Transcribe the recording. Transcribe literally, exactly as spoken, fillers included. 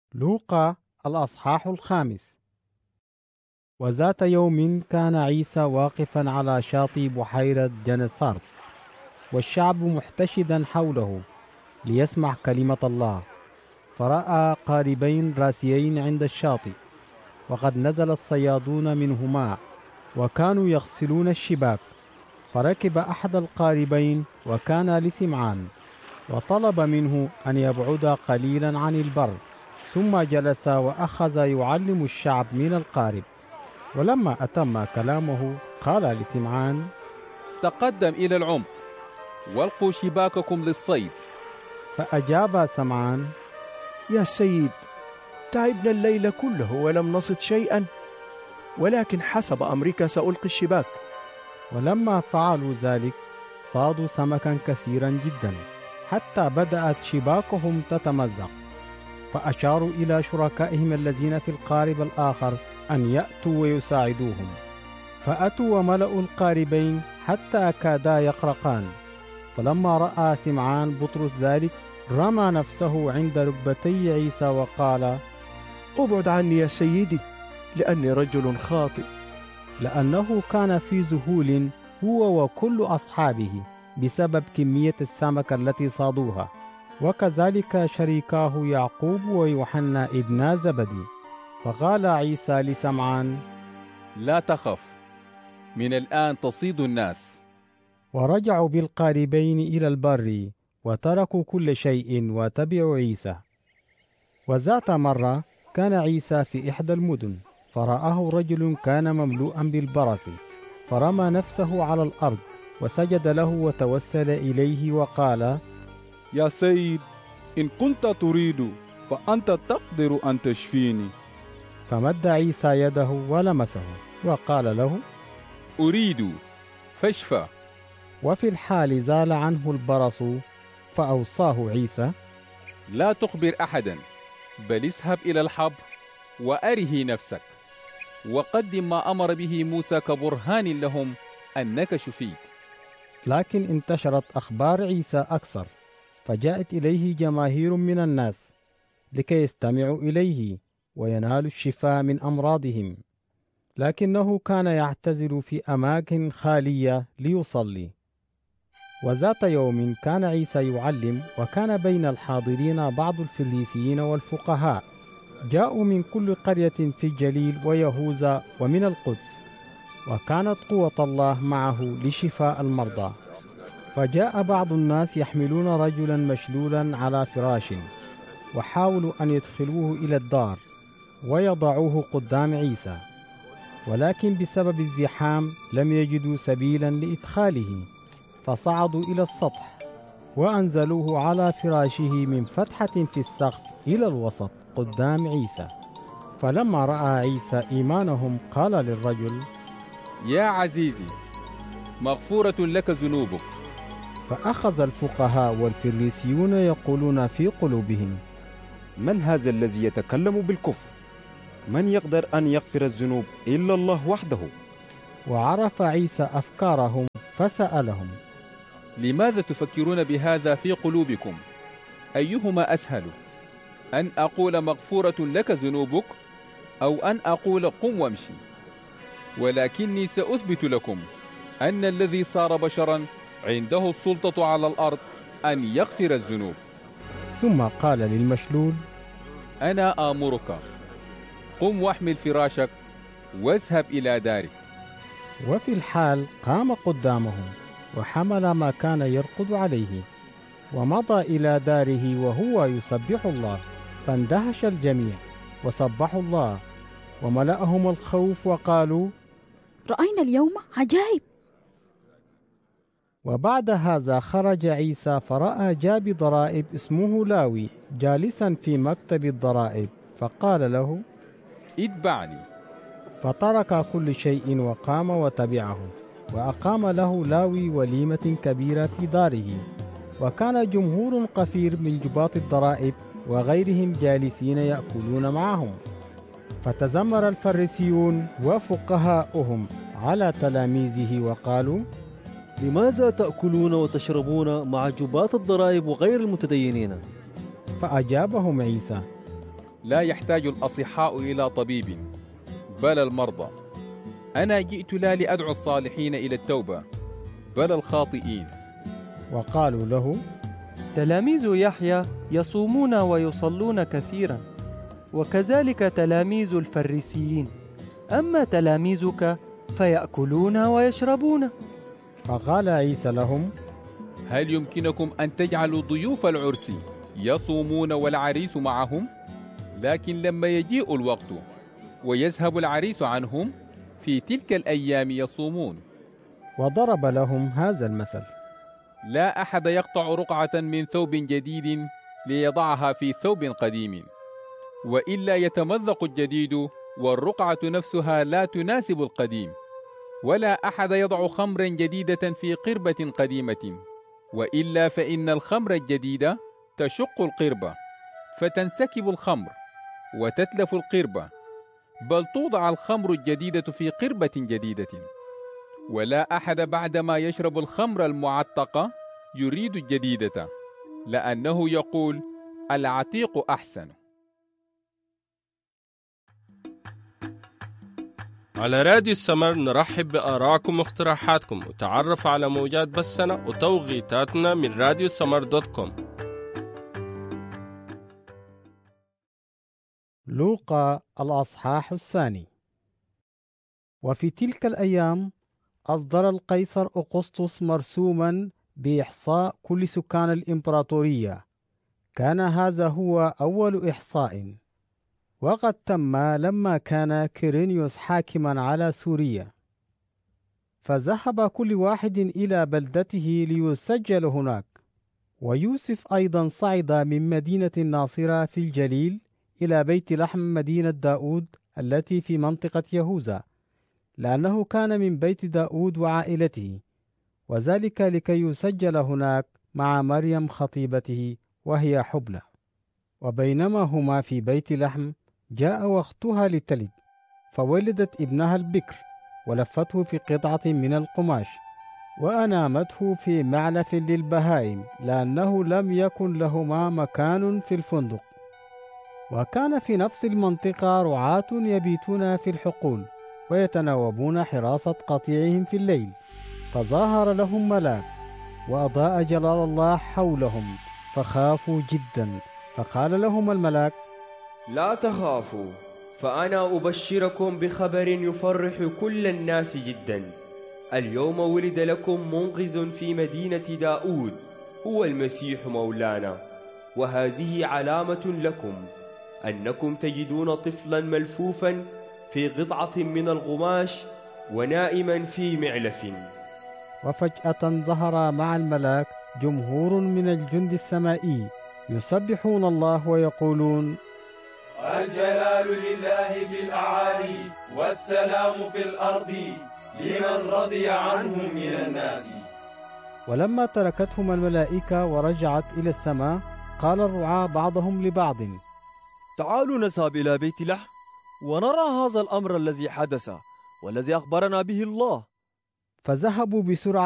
لوقا الأصحاح الخامس. وذات يوم كان عيسى واقفا على شاطئ بحيرة جنسارت، والشعب محتشدا حوله ليسمع كلمة الله. فرأى قاربين راسيين عند الشاطئ، وقد نزل الصيادون منهما وكانوا يغسلون الشباك. فركب أحد القاربين وكان لسمعان، وطلب منه أن يبعد قليلا عن البر، ثم جلس وأخذ يعلم الشعب من القارب. ولما أتم كلامه قال لسمعان: تقدم إلى العمق والقوا شباككم للصيد. فأجاب سمعان: يا سيد، تعبنا الليل كله ولم نصد شيئا، ولكن حسب أمرك سألقي الشباك. ولما فعلوا ذلك صادوا سمكا كثيرا جدا، حتى بدأت شباكهم تتمزق. فأشاروا إلى شركائهم الذين في القارب الآخر أن يأتوا ويساعدوهم، فأتوا وملأوا القاربين حتى كادا يغرقان. فلما رأى سمعان بطرس ذلك رمى نفسه عند ركبتي عيسى وقال: ابعد عني يا سيدي، لأني رجل خاطئ. لأنه كان في ذهول هو وكل أصحابه بسبب كمية السمك التي صادوها، وكذلك شريكاه يعقوب ويوحنا ابنا زبدي. فقال عيسى لسمعان: لا تخف، من الآن تصيد الناس. ورجعوا بالقاربين إلى البر وتركوا كل شيء وتبعوا عيسى. وذات مرة كان عيسى في إحدى المدن، فرآه رجل كان مملوءا بالبرص، فرمى نفسه على الأرض وسجد له وتوسل إليه وقال: يا سيد، إن كنت تريد فأنت تقدر أن تشفيني. فمد عيسى يده ولمسه وقال له: أريد، فاشفى. وفي الحال زال عنه البرص. فأوصاه عيسى: لا تخبر أحدا، بل اذهب إلى الحبر وأره نفسك، وقدم ما أمر به موسى كبرهان لهم أنك شفيت. لكن انتشرت أخبار عيسى أكثر، فجاءت إليه جماهير من الناس لكي يستمعوا إليه وينالوا الشفاء من أمراضهم. لكنه كان يعتزل في أماكن خالية ليصلي. وذات يوم كان عيسى يعلم، وكان بين الحاضرين بعض الفريسيين والفقهاء، جاءوا من كل قرية في الجليل ويهوذا ومن القدس، وكانت قوة الله معه لشفاء المرضى. فجاء بعض الناس يحملون رجلا مشلولا على فراش، وحاولوا أن يدخلوه إلى الدار ويضعوه قدام عيسى، ولكن بسبب الزحام لم يجدوا سبيلا لإدخاله، فصعدوا إلى السطح وأنزلوه على فراشه من فتحة في السقف إلى الوسط قدام عيسى. فلما رأى عيسى إيمانهم قال للرجل: يا عزيزي، مغفورة لك ذنوبك. فأخذ الفقهاء والفريسيون يقولون في قلوبهم: من هذا الذي يتكلم بالكفر؟ من يقدر أن يغفر الذنوب إلا الله وحده؟ وعرف عيسى أفكارهم فسألهم: لماذا تفكرون بهذا في قلوبكم؟ أيهما أسهل، أن أقول مغفورة لك ذنوبك، أو أن أقول قم وامشي؟ ولكني سأثبت لكم أن الذي صار بشرا عنده السلطة على الأرض أن يغفر الذنوب. ثم قال للمشلول: أنا آمرك، قم واحمل فراشك واذهب إلى دارك. وفي الحال قام قدامهم وحمل ما كان يرقد عليه ومضى إلى داره وهو يسبح الله. فاندهش الجميع وسبحوا الله، وملأهم الخوف وقالوا: رأينا اليوم عجائب. وبعد هذا خرج عيسى فرأى جاب ضرائب اسمه لاوي جالسا في مكتب الضرائب، فقال له: اتبعني. فترك كل شيء وقام وتبعه. وأقام له لاوي وليمة كبيرة في داره، وكان جمهور كثير من جباط الضرائب وغيرهم جالسين يأكلون معهم. فتذمر الفريسيون وفقهاؤهم على تلاميذه وقالوا: لماذا تأكلون وتشربون مع جباط الضرائب وغير المتدينين؟ فأجابهم عيسى: لا يحتاج الأصحاء إلى طبيب بل المرضى. أنا جئت لا لأدعو الصالحين إلى التوبة بل الخاطئين. وقالوا له: تلاميذ يحيى يصومون ويصلون كثيرا، وكذلك تلاميذ الفريسيين، أما تلاميذك فيأكلون ويشربون. فقال عيسى لهم: هل يمكنكم أن تجعلوا ضيوف العرس يصومون والعريس معهم؟ لكن لما يجيء الوقت ويذهب العريس عنهم في تلك الأيام يصومون. وضرب لهم هذا المثل: لا أحد يقطع رقعة من ثوب جديد ليضعها في ثوب قديم، وإلا يتمزق الجديد والرقعة نفسها لا تناسب القديم. ولا أحد يضع خمرا جديدة في قربة قديمة، وإلا فإن الخمر الجديدة تشق القربة فتنسكب الخمر وتتلف القربة، بل توضع الخمر الجديدة في قربة جديدة. ولا أحد بعدما يشرب الخمر المعتقة يريد الجديدة، لأنه يقول العتيق أحسن. على راديو السمر نرحب بآرائكم واقتراحاتكم، وتعرف على موجات بثنا وتوقيتاتنا من راديو السمر دوت كوم. لوقا الأصحاح الثاني. وفي تلك الأيام أصدر القيصر أغسطس مرسوما بإحصاء كل سكان الإمبراطورية. كان هذا هو أول إحصاء، وقد تم لما كان كيرينيوس حاكما على سوريا. فذهب كل واحد إلى بلدته ليسجل هناك. ويوسف أيضا صعد من مدينة الناصرة في الجليل إلى بيت لحم مدينة داود التي في منطقة يهوذا، لأنه كان من بيت داود وعائلته، وذلك لكي يسجل هناك مع مريم خطيبته وهي حبلى. وبينما هما في بيت لحم جاء وقتها لتلد، فولدت ابنها البكر، ولفته في قطعة من القماش، وأنامته في معلف للبهائم، لأنه لم يكن لهما مكان في الفندق. وكان في نفس المنطقة رعاة يبيتون في الحقول ويتناوبون حراسة قطيعهم في الليل. فظاهر لهم ملاك وأضاء جلال الله حولهم، فخافوا جدا. فقال لهم الملاك: لا تخافوا، فأنا أبشركم بخبر يفرح كل الناس جدا. اليوم ولد لكم منقذ في مدينة داود، هو المسيح مولانا. وهذه علامة لكم، أنكم تجدون طفلا ملفوفا في قطعة من القماش ونائما في معلف. وفجأة ظهر مع الملاك جمهور من الجند السمائي يسبحون الله ويقولون: الجلال لله في الأعالي، والسلام في الأرض لمن رضي عنهم من الناس. ولما تركتهم الملائكة ورجعت إلى السماء، قال الرعاة بعضهم لبعض: تعالوا نذهب إلى بيت لحم ونرى هذا الأمر الذي حدث والذي أخبرنا به الله. فذهبوا بسرعة